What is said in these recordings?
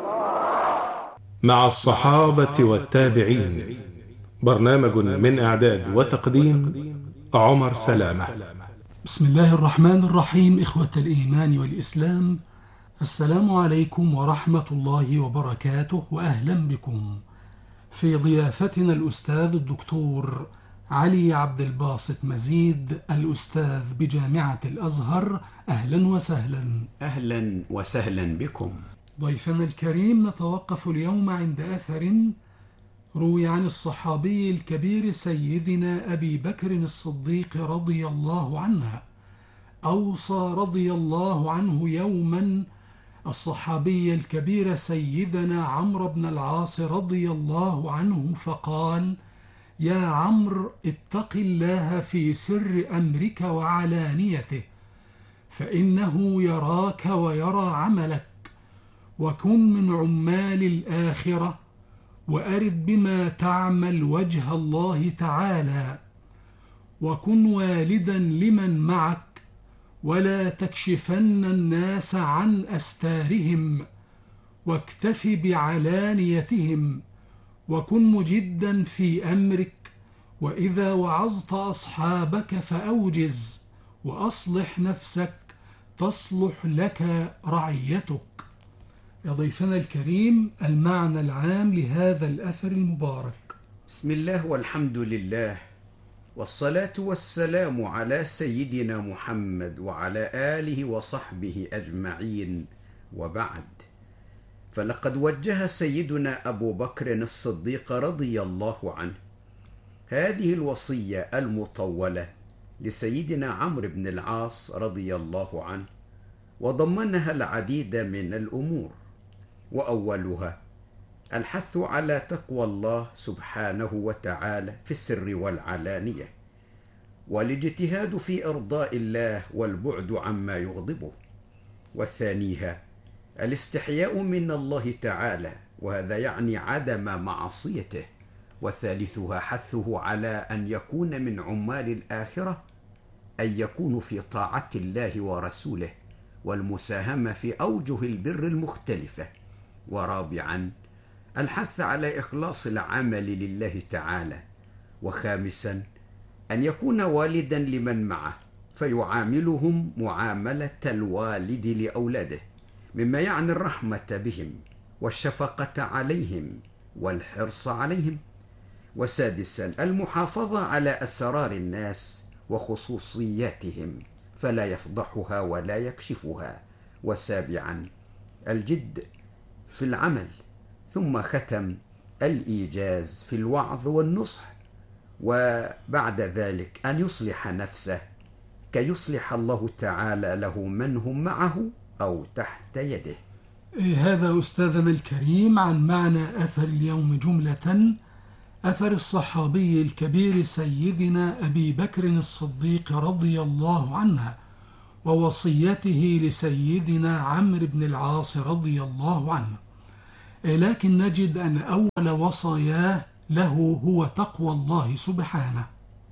مع الصحابة والتابعين. برنامج من إعداد وتقديم عمر سلامة. بسم الله الرحمن الرحيم. إخوة الإيمان والإسلام، السلام عليكم ورحمة الله وبركاته، وأهلا بكم في ضيافتنا الأستاذ الدكتور علي عبد الباسط مزيد، الأستاذ بجامعة الأزهر. أهلا وسهلا. أهلا وسهلا بكم. ضيفنا الكريم، نتوقف اليوم عند أثر روي عن الصحابي الكبير سيدنا أبي بكر الصديق رضي الله عنه. أوصى رضي الله عنه يوما الصحابي الكبير سيدنا عمرو بن العاص رضي الله عنه فقال: يا عمرو، اتق الله في سر أمرك وعلانيته، فإنه يراك ويرى عملك، وكن من عمال الآخرة، وأرد بما تعمل وجه الله تعالى، وكن والدا لمن معك، ولا تكشفن الناس عن أستارهم، واكتف بعلانيتهم، وكن مجدا في أمرك، وإذا وعظت أصحابك فأوجز، وأصلح نفسك تصلح لك رعيتك. يا ضيفنا الكريم، المعنى العام لهذا الأثر المبارك. بسم الله والحمد لله، والصلاة والسلام على سيدنا محمد وعلى آله وصحبه أجمعين، وبعد. فلقد وجه سيدنا أبو بكر الصديق رضي الله عنه هذه الوصية المطولة لسيدنا عمرو بن العاص رضي الله عنه، وضمنها العديد من الأمور، وأولها الحث على تقوى الله سبحانه وتعالى في السر والعلانية، والاجتهاد في إرضاء الله والبعد عما يغضبه. والثانيها الاستحياء من الله تعالى، وهذا يعني عدم معصيته. والثالثها حثه على أن يكون من عمال الآخرة، أن يكون في طاعة الله ورسوله والمساهمة في أوجه البر المختلفة. ورابعا الحث على إخلاص العمل لله تعالى. وخامسا أن يكون والدا لمن معه، فيعاملهم معاملة الوالد لأولاده، مما يعني الرحمة بهم والشفقة عليهم والحرص عليهم. وسادسا المحافظة على أسرار الناس وخصوصياتهم، فلا يفضحها ولا يكشفها. وسابعا الجد في العمل، ثم ختم الإيجاز في الوعظ والنصح، وبعد ذلك أن يصلح نفسه كي يصلح الله تعالى له من هم معه أو تحت يده. هذا أستاذنا الكريم عن معنى أثر اليوم جملة. أثر الصحابي الكبير سيدنا أبي بكر الصديق رضي الله عنه، ووصيته لسيدنا عمرو بن العاص رضي الله عنه. لكن نجد أن أول وصاياه له هو تقوى الله سبحانه.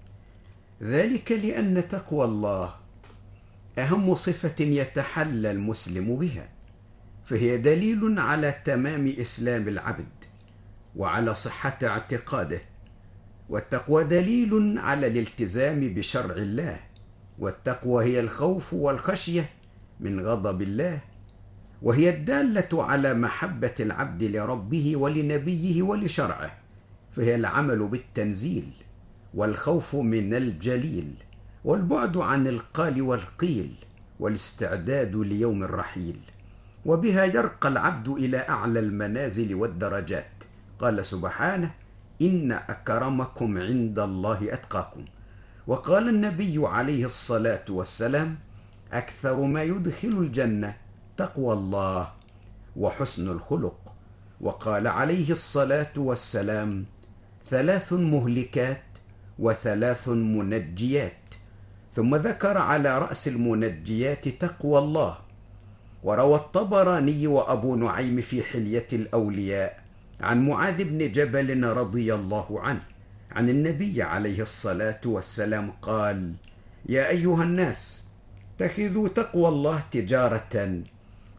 ذلك لأن تقوى الله أهم صفة يتحلى المسلم بها، فهي دليل على تمام إسلام العبد وعلى صحة اعتقاده. والتقوى دليل على الالتزام بشرع الله، والتقوى هي الخوف والخشية من غضب الله، وهي الدالة على محبة العبد لربه ولنبيه ولشرعه، فهي العمل بالتنزيل، والخوف من الجليل، والبعد عن القال والقيل، والاستعداد ليوم الرحيل. وبها يرقى العبد إلى أعلى المنازل والدرجات. قال سبحانه: إن أكرمكم عند الله أتقاكم. وقال النبي عليه الصلاة والسلام: أكثر ما يدخل الجنة تقوى الله وحسن الخلق. وقال عليه الصلاة والسلام: 3 مهلكات و3 منجيات. ثم ذكر على رأس المنجيات تقوى الله. وروى الطبراني وأبو نعيم في حلية الأولياء عن معاذ بن جبل رضي الله عنه عن النبي عليه الصلاة والسلام قال: يا أيها الناس، اتخذوا تقوى الله تجارة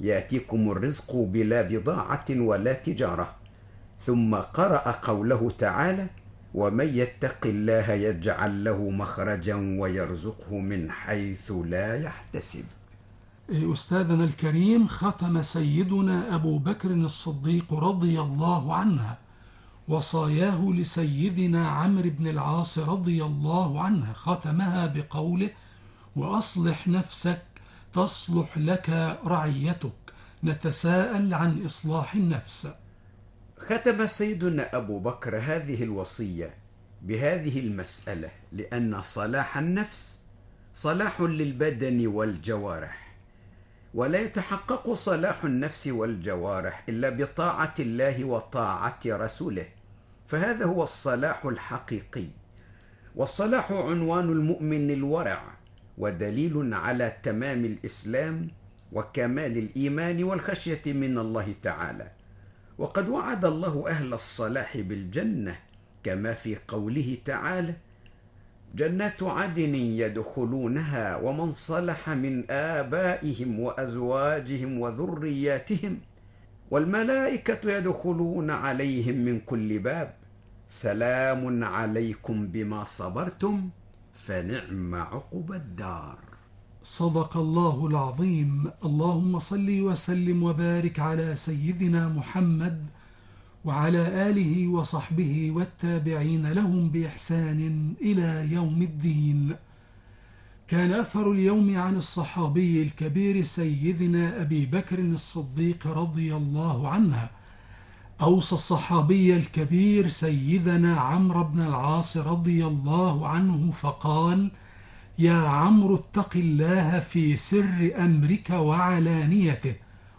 يأتيكم الرزق بلا بضاعة ولا تجارة. ثم قرأ قوله تعالى: ومن يتق الله يجعل له مخرجا ويرزقه من حيث لا يحتسب. أستاذنا الكريم، ختم سيدنا أبو بكر الصديق رضي الله عنه وصاياه لسيدنا عمرو بن العاص رضي الله عنه، ختمها بقوله: وأصلح نفسك تصلح لك رعيتك. نتساءل عن إصلاح النفس. ختم سيدنا أبو بكر هذه الوصية بهذه المسألة لأن صلاح النفس صلاح للبدن والجوارح، ولا يتحقق صلاح النفس والجوارح إلا بطاعة الله وطاعة رسوله، فهذا هو الصلاح الحقيقي. والصلاح عنوان المؤمن الورع، ودليل على تمام الإسلام وكمال الإيمان والخشية من الله تعالى. وقد وعد الله أهل الصلاح بالجنة كما في قوله تعالى: جنات عدن يدخلونها ومن صلح من آبائهم وأزواجهم وذرياتهم والملائكة يدخلون عليهم من كل باب سلام عليكم بما صبرتم فنعم عقبى الدار. صدق الله العظيم. اللهم صل وسلم وبارك على سيدنا محمد وعلى آله وصحبه والتابعين لهم بإحسان إلى يوم الدين. كان أثر اليوم عن الصحابي الكبير سيدنا أبي بكر الصديق رضي الله عنه. أوصى الصحابي الكبير سيدنا عمرو بن العاص رضي الله عنه فقال: يا عمرو اتق الله في سر أمرك وعلانيته،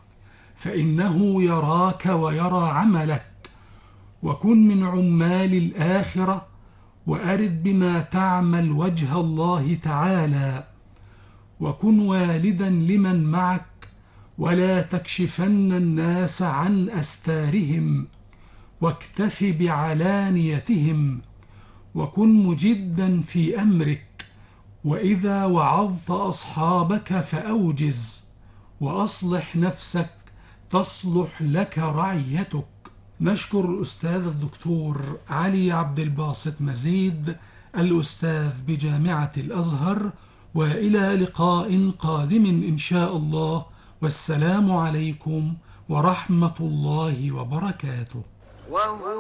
فإنه يراك ويرى عملك، وكن من عمال الآخرة، وأرد بما تعمل وجه الله تعالى، وكن والدا لمن معك، ولا تكشفن الناس عن أستارهم، واكتف بعلانيتهم، وكن مجدا في أمرك، وإذا وعظت أصحابك فأوجز، وأصلح نفسك تصلح لك رعيتك. نشكر الأستاذ الدكتور علي عبد الباسط مزيد، الأستاذ بجامعة الأزهر، وإلى لقاء قادم إن شاء الله، والسلام عليكم ورحمة الله وبركاته.